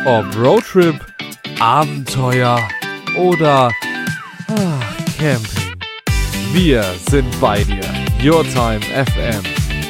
Ob Roadtrip, Abenteuer oder Camping. Wir sind bei dir. Your Time FM.